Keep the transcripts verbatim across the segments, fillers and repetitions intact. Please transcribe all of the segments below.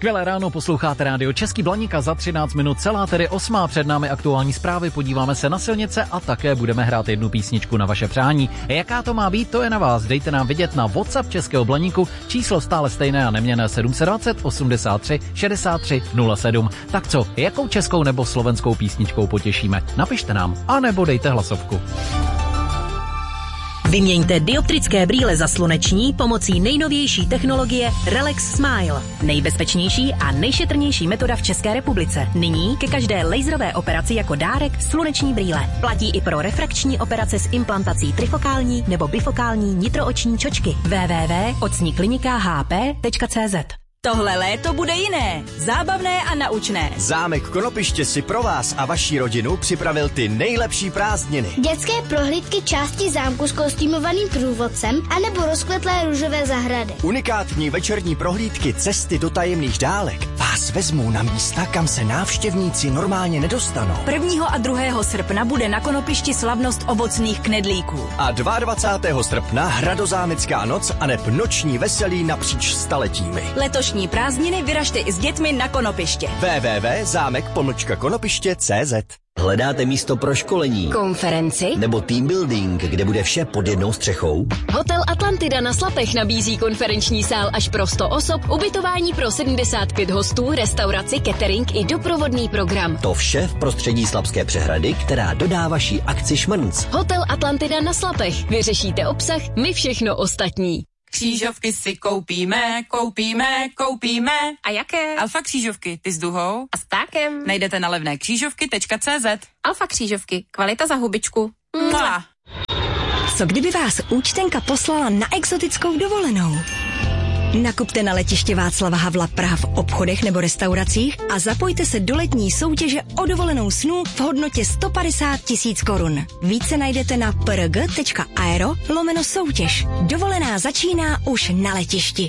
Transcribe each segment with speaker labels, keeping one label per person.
Speaker 1: Skvělé ráno, posloucháte rádio Český Blaníka, za třináct minut celá tedy osmá, před námi aktuální zprávy, podíváme se na silnice a také budeme hrát jednu písničku na vaše přání. Jaká to má být, to je na vás, dejte nám vědět na WhatsApp Českého Blaníku, číslo stále stejné a neměnné sedm dva nula osmdesát tři šedesát tři nula sedm. Tak co, jakou českou nebo slovenskou písničkou potěšíme? Napište nám, anebo dejte hlasovku.
Speaker 2: Vyměňte dioptrické brýle za sluneční pomocí nejnovější technologie Relax Smile. Nejbezpečnější a nejšetrnější metoda v České republice. Nyní ke každé laserové operaci jako dárek sluneční brýle. Platí i pro refrakční operace s implantací trifokální nebo bifokální nitrooční čočky. w w w tečka oční klinika h p tečka c z.
Speaker 3: Tohle léto bude jiné, zábavné a naučné.
Speaker 4: Zámek Konopiště si pro vás a vaši rodinu připravil ty nejlepší prázdniny.
Speaker 5: Dětské prohlídky části zámku s kostýmovaným průvodcem anebo rozkvetlé růžové zahrady.
Speaker 4: Unikátní večerní prohlídky cesty do tajemných dálek vás vezmou na místa, kam se návštěvníci normálně nedostanou.
Speaker 3: prvního a druhého srpna bude na Konopišti slavnost ovocných knedlíků.
Speaker 4: A dvacátého druhého srpna hradozámecká noc aneb noční veselí napříč staletími.
Speaker 3: Letošní prázdniny vyražte i s dětmi na Konopiště.
Speaker 4: w w w tečka zámek pomlčka konopiště tečka c z.
Speaker 6: Hledáte místo pro školení,
Speaker 2: Konferenci
Speaker 6: nebo team building, kde bude vše pod jednou střechou?
Speaker 2: Hotel Atlantida na Slapech nabízí konferenční sál až pro sto osob, ubytování pro sedmdesát pět hostů, restauraci, catering i doprovodný program.
Speaker 6: To vše v prostředí Slapské přehrady, která dodá vaší akci šmrnc.
Speaker 2: Hotel Atlantida na Slapech. Vyřešíte obsah, my všechno ostatní.
Speaker 7: Křížovky si koupíme, koupíme, koupíme.
Speaker 3: A jaké?
Speaker 7: Alfa křížovky, ty s duhou
Speaker 3: A s ptákem.
Speaker 7: najdete na levné křížovky tečka c z.
Speaker 3: Alfa křížovky, kvalita za hubičku.
Speaker 7: Mua.
Speaker 8: Co kdyby vás účtenka poslala na exotickou dovolenou? Nakupte na letiště Václava Havla Praha v obchodech nebo restauracích a zapojte se do letní soutěže o dovolenou snů v hodnotě sto padesát tisíc korun. Více najdete na prg tečka aero lomeno soutěž. Dovolená začíná už na letišti.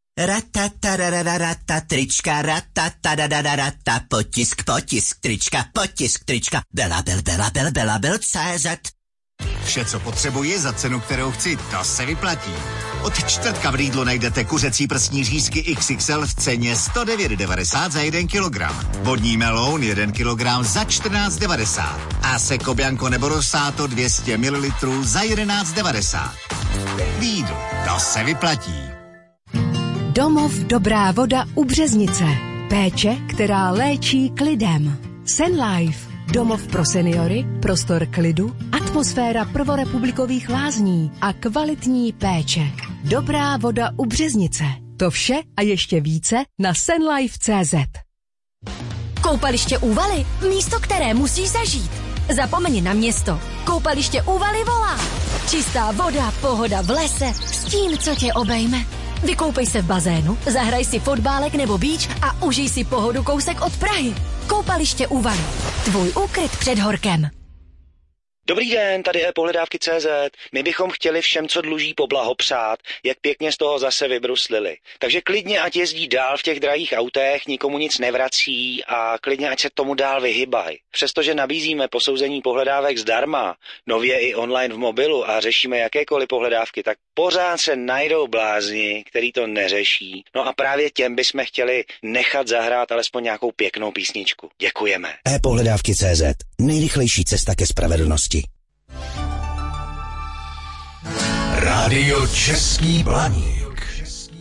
Speaker 9: Ratatarararata, trička, ratatarararata, potisk, potisk, trička, potisk, trička, bela, bel, bela, bel, bela, bel, C Z. Vše, co potřebuji za cenu, kterou chci, to se vyplatí. Od čtvrtka v Lidlu najdete kuřecí prsní řízky X X L v ceně sto devět devadesát za jeden kilogram. Vodní meloun jeden kilogram za čtrnáct devadesát. A Seko Bianco nebo Rosato dvě stě mililitrů za jedenáct devadesát. Lidl, to se vyplatí.
Speaker 10: Domov Dobrá voda u Březnice. Péče, která léčí klidem. Senlife. Domov pro seniory, prostor klidu, atmosféra prvorepublikových lázní a kvalitní péče. Dobrá voda u Březnice. To vše a ještě více na senlife tečka cz.
Speaker 2: Koupaliště Úvaly, místo, které musíš zažít. Zapomeň na město. Koupaliště Úvaly volá. Čistá voda, pohoda v lese, s tím, co tě obejme. Vykoupej se v bazénu, zahraj si fotbálek nebo beach a užij si pohodu kousek od Prahy. Koupaliště Úvaly. Tvůj úkryt před horkem.
Speaker 11: Dobrý den, tady je pohledávky tečka cé zet. My bychom chtěli všem, co dluží, poblahopřát, jak pěkně z toho zase vybruslili. Takže klidně, ať jezdí dál v těch drahých autech, nikomu nic nevrací a klidně, ať se tomu dál vyhybají. Přestože nabízíme posouzení pohledávek zdarma, nově i online v mobilu a řešíme jakékoliv pohledávky, tak pořád se najdou blázni, který to neřeší. No a právě těm bychom chtěli nechat zahrát alespoň nějakou pěknou písničku. Děkujeme.
Speaker 9: e-pohledávky tečka cé zet. Nejrychlejší cesta ke spravedlnosti.
Speaker 12: Rádio Český Blaník.